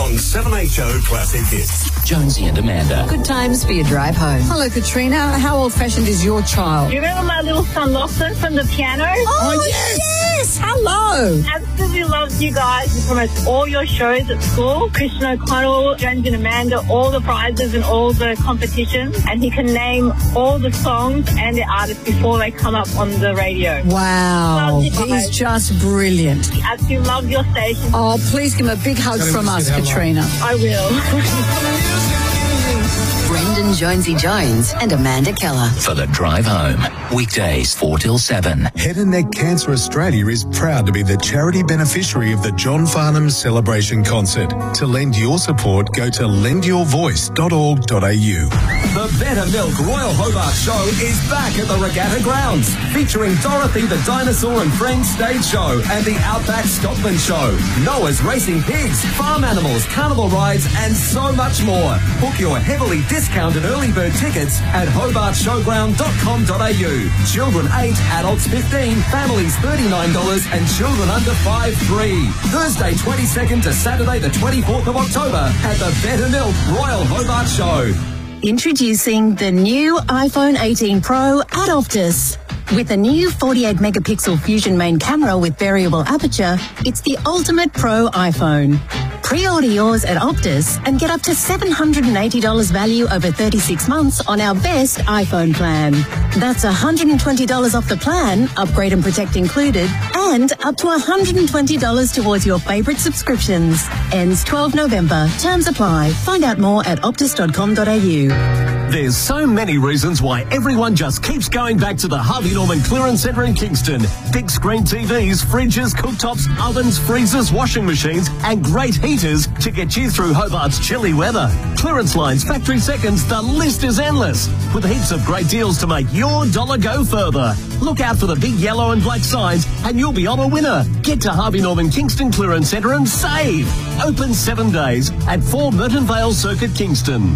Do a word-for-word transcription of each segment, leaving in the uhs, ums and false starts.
on seven H O Classic Hits. Jonesy and Amanda. Good times for your drive home. Hello, Katrina. How old-fashioned is your child? Do you remember my little son Lawson from the piano? Oh, oh yes. yes! Hello! Absolutely loves you guys. He promotes all your shows at school. Christian O'Connell, Jonesy and Amanda, all the prizes and all the competitions. And he can name all the songs and the artists before they come up on the radio. Wow. He's just brilliant. He absolutely loves your station. Oh, please give him a big hug from us, Katrina. I will. Brendan Jonesy Jones and Amanda Keller. For the drive home. Weekdays four till seven. Head and Neck Cancer Australia is proud to be the charity beneficiary of the John Farnham Celebration Concert. To lend your support, go to lend your voice dot org dot a u. The Better Milk Royal Hobart Show is back at the Regatta Grounds, featuring Dorothy the Dinosaur and Friends stage show and the Outback Scotland Show, Noah's Racing Pigs, farm animals, carnival rides and so much more. Book your heavily discounted early bird tickets at hobart showground dot com dot a u. Children eight, adults fifteen, families thirty-nine dollars and children under five free. Thursday twenty-second to Saturday the twenty-fourth of October at the Better Milk Royal Hobart Show. Introducing the new iPhone eighteen Pro at Optus. With a new forty-eight megapixel Fusion main camera with variable aperture, it's the ultimate Pro iPhone. Pre-order yours at Optus and get up to seven hundred eighty dollars value over thirty-six months on our best iPhone plan. That's one hundred twenty dollars off the plan, upgrade and protect included, and up to one hundred twenty dollars towards your favourite subscriptions. Ends twelfth November. Terms apply. Find out more at optus dot com dot a u. There's so many reasons why everyone just keeps going back to the Harvey Norman Clearance Centre in Kingston. Big screen T Vs, fridges, cooktops, ovens, freezers, washing machines and great heaters to get you through Hobart's chilly weather. Clearance lines, factory seconds, the list is endless. With heaps of great deals to make your dollar go further. Look out for the big yellow and black signs and you'll be on a winner. Get to Harvey Norman Kingston Clearance Centre and save. Open seven days at four Merton Vale Circuit, Kingston.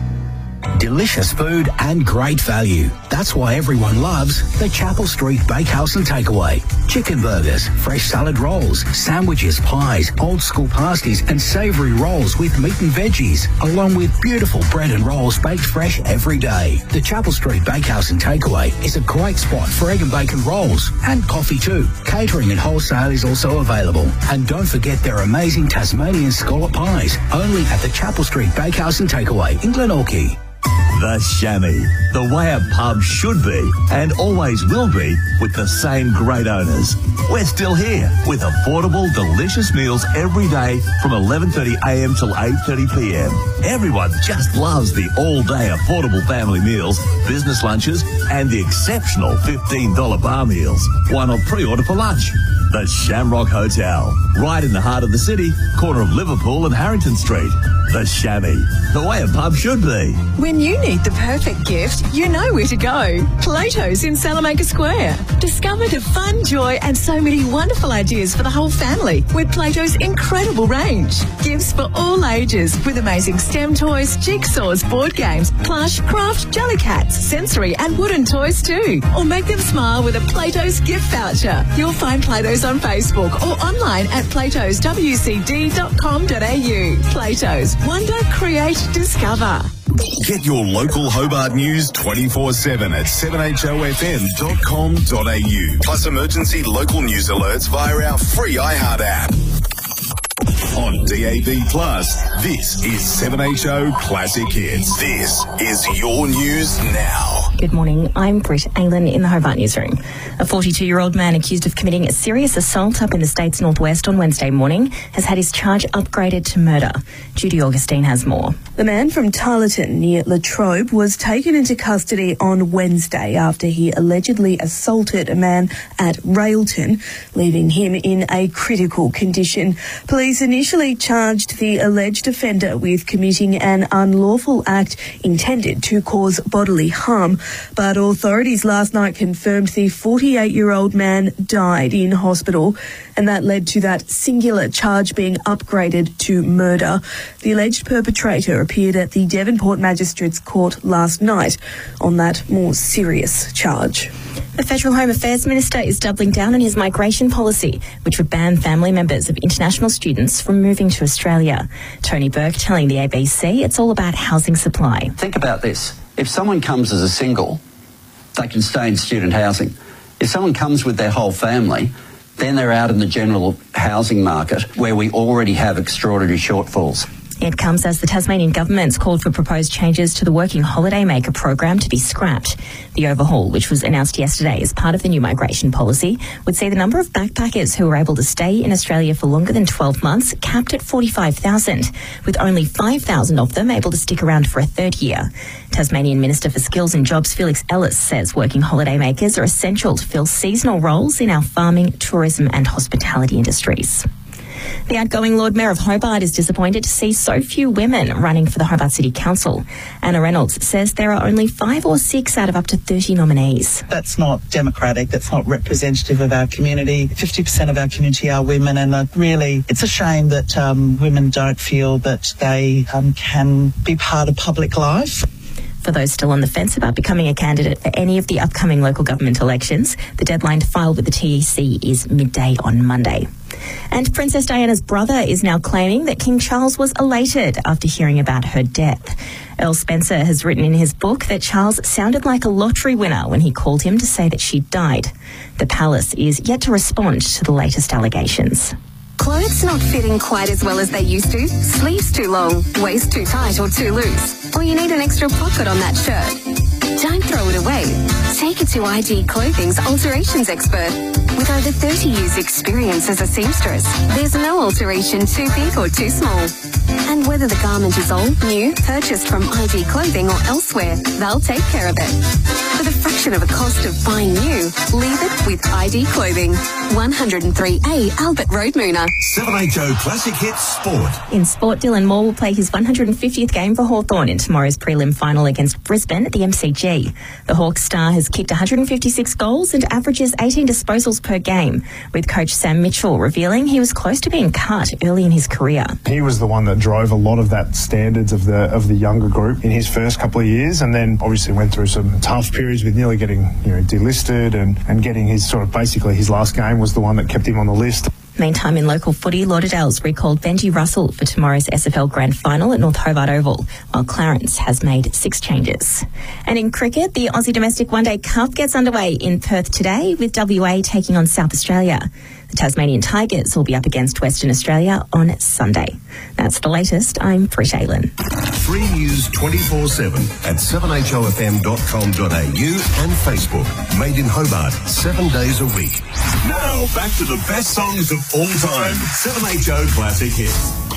Delicious food and great value. That's why everyone loves the Chapel Street Bakehouse and Takeaway. Chicken burgers, fresh salad rolls, sandwiches, pies, old school pasties and savoury rolls with meat and veggies, along with beautiful bread and rolls baked fresh every day. The Chapel Street Bakehouse and Takeaway is a great spot for egg and bacon rolls and coffee too. Catering and wholesale is also available. And don't forget their amazing Tasmanian scallop pies, only at the Chapel Street Bakehouse and Takeaway in Glenorchy. The Chamois, the way a pub should be and always will be with the same great owners. We're still here with affordable, delicious meals every day from eleven thirty a m till eight thirty p m. Everyone just loves the all-day affordable family meals, business lunches and the exceptional fifteen dollar bar meals. Why not pre-order for lunch? The Shamrock Hotel, right in the heart of the city, corner of Liverpool and Harrington Street. The Chamois, the way a pub should be. When you need the perfect gift, you know where to go. Plato's in Salamanca Square. Discover the fun, joy and so many wonderful ideas for the whole family with Plato's incredible range. Gifts for all ages with amazing STEM toys, jigsaws, board games, plush, craft, jellycats, sensory and wooden toys too. Or make them smile with a Plato's gift voucher. You'll find Plato's on Facebook or online at platos w c d dot com dot a u. Plato's. Wonder, create, discover. Get your local Hobart news twenty-four seven at seven h o f m dot com dot a u. Plus emergency local news alerts via our free iHeart app. On D A B Plus, this is seven H O Classic Hits. This is your news now. Good morning. I'm Britt Aylan in the Hobart Newsroom. A forty-two-year-old man accused of committing a serious assault up in the state's northwest on Wednesday morning has had his charge upgraded to murder. Judy Augustine has more. The man from Tarleton near Latrobe was taken into custody on Wednesday after he allegedly assaulted a man at Railton, leaving him in a critical condition. Police initially charged the alleged offender with committing an unlawful act intended to cause bodily harm, but authorities last night confirmed the forty-eight-year-old man died in hospital, and that led to that singular charge being upgraded to murder. The alleged perpetrator appeared at the Devonport Magistrates Court last night on that more serious charge. The Federal Home Affairs Minister is doubling down on his migration policy, which would ban family members of international students from moving to Australia. Tony Burke telling the A B C it's all about housing supply. Think about this. If someone comes as a single, they can stay in student housing. If someone comes with their whole family, then they're out in the general housing market where we already have extraordinary shortfalls. It comes as the Tasmanian government's called for proposed changes to the Working Holiday Maker program to be scrapped. The overhaul, which was announced yesterday as part of the new migration policy, would see the number of backpackers who are able to stay in Australia for longer than twelve months capped at forty-five thousand, with only five thousand of them able to stick around for a third year. Tasmanian Minister for Skills and Jobs Felix Ellis says working holiday makers are essential to fill seasonal roles in our farming, tourism and hospitality industries. The outgoing Lord Mayor of Hobart is disappointed to see so few women running for the Hobart City Council. Anna Reynolds says there are only five or six out of up to thirty nominees. That's not democratic, that's not representative of our community. fifty percent of our community are women, and uh, really it's a shame that um, women don't feel that they um, can be part of public life. For those still on the fence about becoming a candidate for any of the upcoming local government elections, the deadline to file with the T E C is midday on Monday. And Princess Diana's brother is now claiming that King Charles was elated after hearing about her death. Earl Spencer has written in his book that Charles sounded like a lottery winner when he called him to say that she died. The palace is yet to respond to the latest allegations. Clothes not fitting quite as well as they used to? Sleeves too long, waist too tight or too loose? Or you need an extra pocket on that shirt? Don't throw it away. Take it to I D Clothing's alterations expert. With over thirty years experience as a seamstress, there's no alteration too big or too small. And whether the garment is old, new, purchased from I D Clothing or elsewhere, they'll take care of it. For the fraction of a cost of buying new, leave it with I D Clothing. one oh three A Albert Road, Moona. seven H O Classic Hits Sport. In sport, Dylan Moore will play his one hundred fiftieth game for Hawthorn in tomorrow's prelim final against Brisbane at the M C G. The Hawks star has kicked one hundred fifty-six goals and averages eighteen disposals per game, with coach Sam Mitchell revealing he was close to being cut early in his career. He was the one that drove a lot of that standards of the of the younger group in his first couple of years, and then obviously went through some tough periods with nearly getting, you know, delisted and, and getting his sort of basically his last game was the one that kept him on the list. Meantime, in local footy, Lauderdale's recalled Benji Russell for tomorrow's S F L Grand Final at North Hobart Oval, while Clarence has made six changes. And in cricket, the Aussie Domestic One Day Cup gets underway in Perth today, with W A taking on South Australia. The Tasmanian Tigers will be up against Western Australia on Sunday. That's the latest. I'm Britt Aylan. Free news twenty-four seven at seven H O F M dot com dot A U and Facebook. Made in Hobart, seven days a week. Now, back to the best songs of all time. seven H O Classic Hits.